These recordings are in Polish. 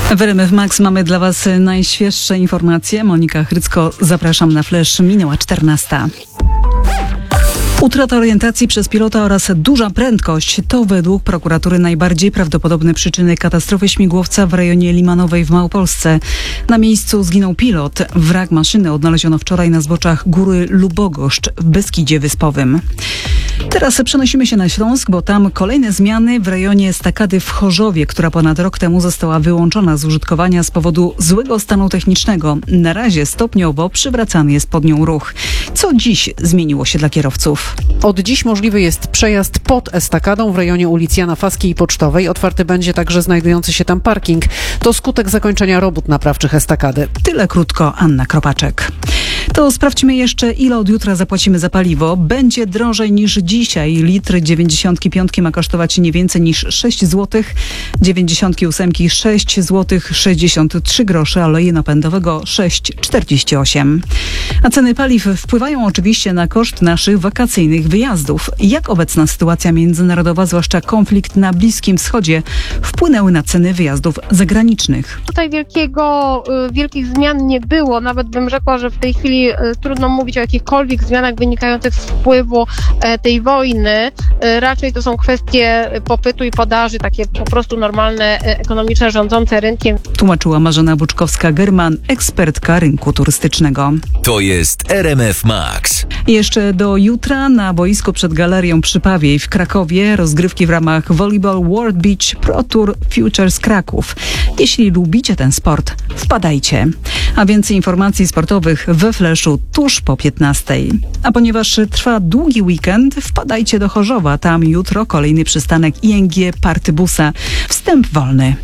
W RMF Max mamy dla Was najświeższe informacje. Monika Chrycko, zapraszam na flash. Minęła 14. Utrata orientacji przez pilota oraz duża prędkość to według prokuratury najbardziej prawdopodobne przyczyny katastrofy śmigłowca w rejonie Limanowej w Małopolsce. Na miejscu zginął pilot. Wrak maszyny odnaleziono wczoraj na zboczach Góry Lubogoszcz w Beskidzie Wyspowym. Teraz przenosimy się na Śląsk, bo tam kolejne zmiany w rejonie estakady w Chorzowie, która ponad rok temu została wyłączona z użytkowania z powodu złego stanu technicznego. Na razie stopniowo przywracany jest pod nią ruch. Co dziś zmieniło się dla kierowców? Od dziś możliwy jest przejazd pod estakadą w rejonie ulic Jana Faskiej i Pocztowej. Otwarty będzie także znajdujący się tam parking. To skutek zakończenia robót naprawczych estakady. Tyle krótko, Anna Kropaczek. To sprawdźmy jeszcze, ile od jutra zapłacimy za paliwo. Będzie drożej niż dzisiaj. Litr 95 ma kosztować nie więcej niż 6 zł, 98 6 zł 63 grosze, a oleju napędowego 6,48. A ceny paliw wpływają oczywiście na koszt naszych wakacyjnych wyjazdów. Jak obecna sytuacja międzynarodowa, zwłaszcza konflikt na Bliskim Wschodzie, wpłynęły na ceny wyjazdów zagranicznych? Tutaj wielkich zmian nie było. Nawet bym rzekła, że w tej chwili trudno mówić o jakichkolwiek zmianach wynikających z wpływu tej wojny. Raczej to są kwestie popytu i podaży, takie po prostu normalne, ekonomiczne, rządzące rynkiem. Tłumaczyła Marzena Buczkowska-German, ekspertka rynku turystycznego. To jest RMF Max. Jeszcze do jutra na boisku przed Galerią Przypawiej w Krakowie rozgrywki w ramach Volleyball World Beach Pro Tour Futures Kraków. Jeśli lubicie ten sport, wpadajcie. A więcej informacji sportowych we Fleszu tuż po 15. A ponieważ trwa długi weekend, wpadajcie do Chorzowa. Tam jutro kolejny przystanek ING Partybusa. Wstęp wolny.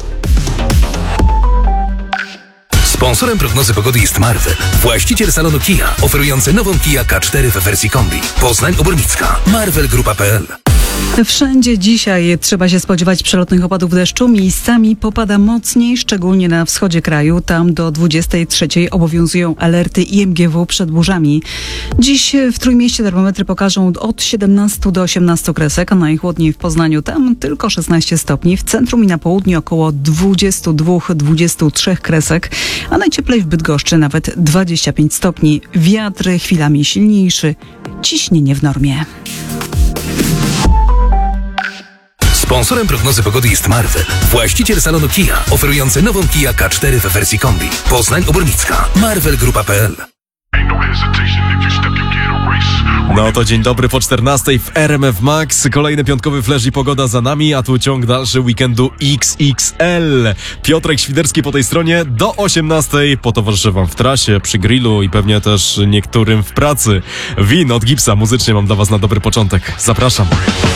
Sponsorem prognozy pogody jest Marvel, właściciel salonu Kia, oferujący nową Kia K4 w wersji kombi. Poznań, Obornicka, marvelgrupa.pl. Wszędzie dzisiaj trzeba się spodziewać przelotnych opadów deszczu. Miejscami popada mocniej, szczególnie na wschodzie kraju. Tam do 23 obowiązują alerty IMGW przed burzami. Dziś w Trójmieście termometry pokażą od 17 do 18 kresek, a najchłodniej w Poznaniu. Tam tylko 16 stopni. W centrum i na południu około 22-23 kresek, a najcieplej w Bydgoszczy nawet 25 stopni. Wiatr chwilami silniejszy, ciśnienie w normie. Sponsorem prognozy pogody jest Marvel, właściciel salonu Kia, oferujący nową Kia K4 w wersji kombi. Poznań, Obornicka, marvelgrupa.pl. No to dzień dobry po 14 w RMF Max. Kolejny piątkowy flash i pogoda za nami, a tu ciąg dalszy weekendu XXL. Piotrek Świderski po tej stronie do 18. Potowarzyszę wam w trasie, przy grillu i pewnie też niektórym w pracy. Win od Gipsa muzycznie mam dla was na dobry początek. Zapraszam.